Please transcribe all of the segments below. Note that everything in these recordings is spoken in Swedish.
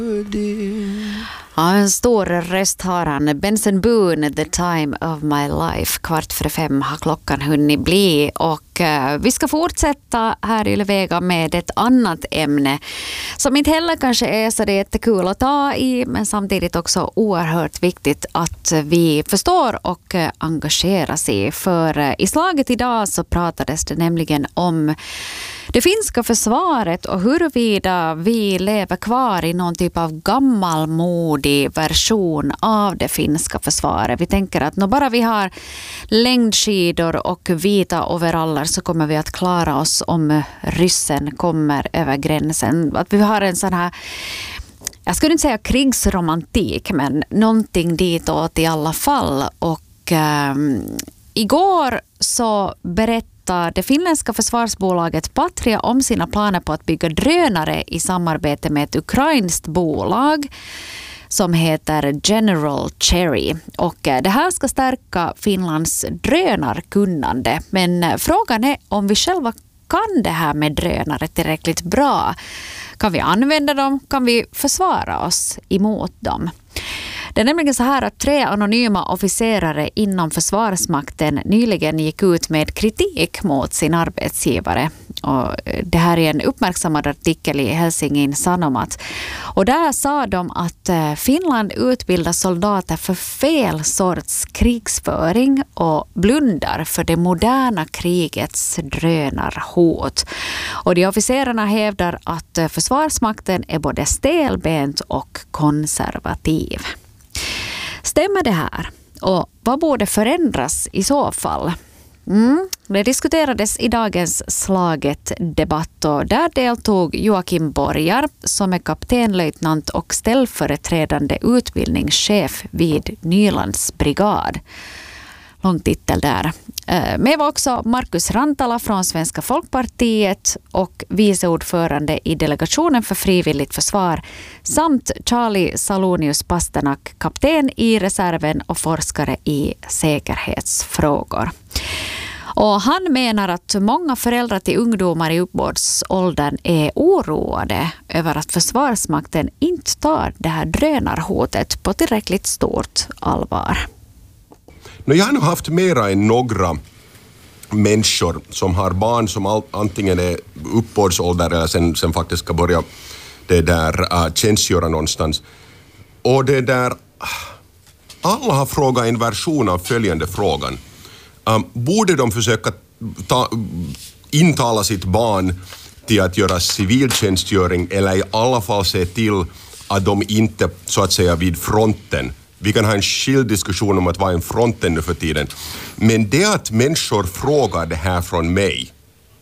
Ja, en stor röst har han. Benson Boone, The Time of My Life. 4:45 har klockan hunnit bli. Och vi ska fortsätta här i Yle-Vega med ett annat ämne som inte heller kanske är så det jättekul att ta i, men samtidigt också oerhört viktigt att vi förstår och engagerar sig. För i slaget idag så pratades det nämligen om det finska försvaret och huruvida vi lever kvar i någon typ av gammalmodig version av det finska försvaret. Vi tänker att när bara vi har längdskidor och vita overaller så kommer vi att klara oss om ryssen kommer över gränsen. Att vi har en sån här, jag skulle inte säga krigsromantik, men någonting ditåt i alla fall. Och igår så berättade det finländska försvarsbolaget Patria om sina planer på att bygga drönare i samarbete med ett ukrainskt bolag som heter General Cherry. Och det här ska stärka Finlands drönarkunnande. Men frågan är om vi själva kan det här med drönare tillräckligt bra. Kan vi använda dem? Kan vi försvara oss emot dem? Det är nämligen så här att 3 anonyma officerare inom Försvarsmakten nyligen gick ut med kritik mot sin arbetsgivare. Och det här är en uppmärksammad artikel i Helsingin Sanomat. Och där sa de att Finland utbildar soldater för fel sorts krigsföring och blundar för det moderna krigets drönarhot. Och de officerarna hävdar att Försvarsmakten är både stelbent och konservativ. Stämmer det här? Och vad borde förändras i så fall? Det diskuterades i dagens slaget-debatt och där deltog Joakim Borgar som är kaptenlöjtnant och ställföreträdande utbildningschef vid Nylands brigad. Lång titel där. Med var också Markus Rantala från Svenska Folkpartiet och viceordförande i delegationen för frivilligt försvar samt Charlie Salonius Pasternak, kapten i reserven och forskare i säkerhetsfrågor. Och han menar att många föräldrar till ungdomar i uppbådsåldern är oroade över att Försvarsmakten inte tar det här drönarhotet på tillräckligt stort allvar. Jag har nog haft mera än några människor som har barn som antingen är uppbådsålder eller sen faktiskt ska börja det där tjänstgöra någonstans. Och det där, alla har frågat en version av följande frågan. Borde de försöka intala sitt barn till att göra civiltjänstgöring eller i alla fall se till att de inte så att säga vid fronten. Vi kan ha en skild diskussion om att vara en fronten nu för tiden. Men det att människor frågar det här från mig,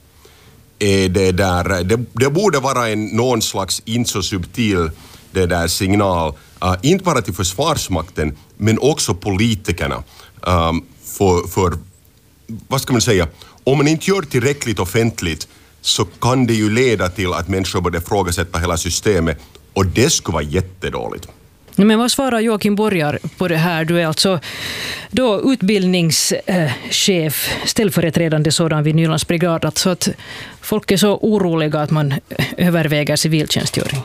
det borde vara någon slags inte så subtil signal, inte bara till Försvarsmakten, men också politikerna. För vad ska man säga, om man inte gör tillräckligt offentligt så kan det ju leda till att människor börjar ifrågasätta hela systemet och det skulle vara jättedåligt. Men vad svarar Joakim Borgar på det här? Du är alltså då utbildningschef, ställföreträdande sådan vid Nylands brigad. Alltså att folk är så oroliga att man överväger civiltjänstgöring.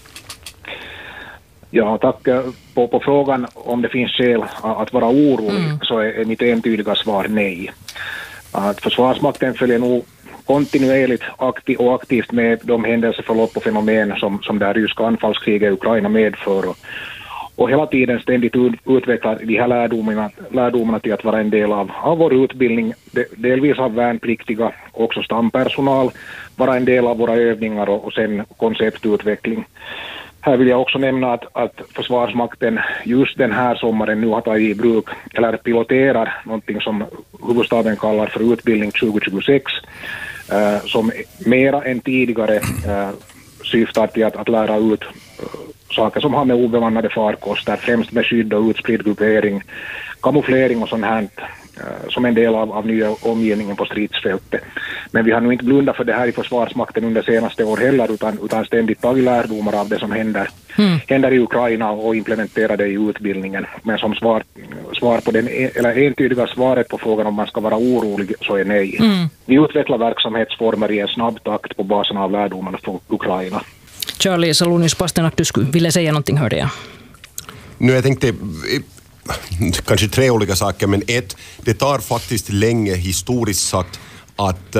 Ja, tack på frågan om det finns skäl att vara orolig så är mitt entydiga svar nej. Att Försvarsmakten följer nog kontinuerligt och aktivt med de händelseförlopp och fenomen som det ryska anfallskriget i Ukraina medför och hela tiden ständigt utvecklar de här lärdomarna till att vara en del av vår utbildning, delvis av värnpliktiga, också stampersonal, vara en del av våra övningar och sen konceptutveckling. Här vill jag också nämna att Försvarsmakten just den här sommaren nu har tagit i bruk eller piloterar någonting som huvudstaben kallar för utbildning 2026 som mera än tidigare syftar till att lära ut saker som har med obemannade farkoster, främst med skydd och utspridd gruppering, kamouflering och sånt här som en del av nya omgivningen på stridsfältet. Men vi har nog inte blundat för det här i Försvarsmakten under senaste år heller utan ständigt tagit lärdomar av det som händer i Ukraina och implementerar det i utbildningen. Men som svar på eller entydiga svaret på frågan om man ska vara orolig så är nej. Vi utvecklar verksamhetsformer i en snabb takt på basen av lärdomarna från Ukraina. Charlie Salonius Pasternak, du skulle vilja säga någonting, hörde jag. Nu jag tänkte kanske 3 olika saker, men det tar faktiskt länge historiskt sagt att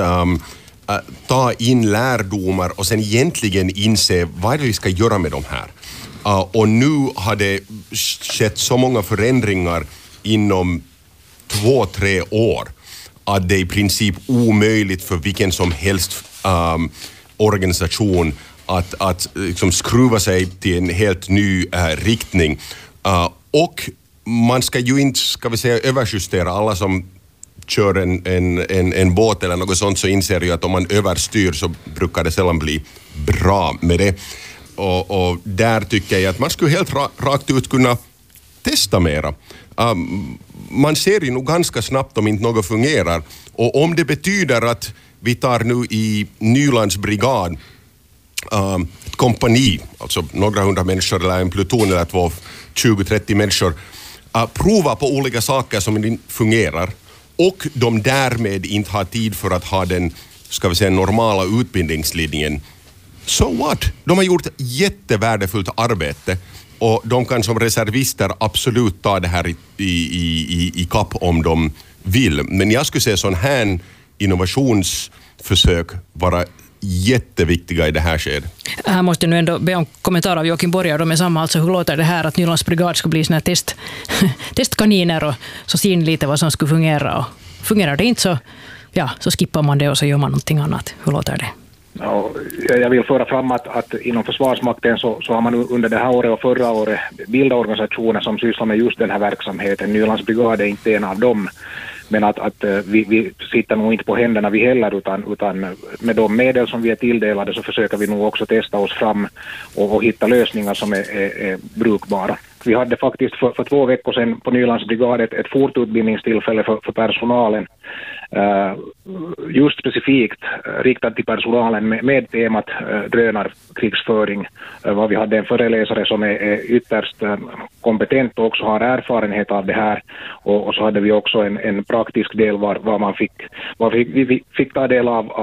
ta in lärdomar och sen egentligen inse vad är det vi ska göra med de här. Och nu har det skett så många förändringar inom 2-3 år att det är i princip omöjligt för vilken som helst organisation att liksom skruva sig till en helt ny riktning. Och man ska ju inte, ska vi säga, överjustera. Alla som kör en båt eller något sånt så inser ju att om man överstyr så brukar det sällan bli bra med det. Och där tycker jag att man skulle helt rakt ut kunna testa mera. Man ser ju nog ganska snabbt om inte något fungerar. Och om det betyder att vi tar nu i Nylands brigad ett kompani, alltså några 100 människor eller en pluton eller 20-30 människor, prova på olika saker som inte fungerar och de därmed inte har tid för att ha den, ska vi säga, normala utbildningslinjen. So what? De har gjort jättevärdefullt arbete och de kan som reservister absolut ta det här i kapp om de vill. Men jag skulle säga sån här innovationsförsök vara jätteviktiga i det här skedet. Här måste jag nu ändå be om kommentar av Joakim Borgar. De är samma, alltså hur låter det här att Nylands brigad ska bli såna här testkaniner och så ser in lite vad som skulle fungera. Och fungerar det inte så skippar man det och så gör man någonting annat. Hur låter det? Ja, jag vill föra fram att inom Försvarsmakten så har man under det här året och förra året bildat organisationer som sysslar med just den här verksamheten. Nylands brigad är inte en av dem. Men att vi sitter nog inte på händerna vi heller utan med de medel som vi är tilldelade så försöker vi nog också testa oss fram och hitta lösningar som är brukbara. Vi hade faktiskt för 2 veckor sedan på Nylands brigad ett fortutbildningstillfälle för personalen. Just specifikt riktat till personalen med temat drönarkrigsföring. Vi hade en föreläsare som är ytterst kompetent och också har erfarenhet av det här. Och så hade vi också en praktisk del var vi fick ta del av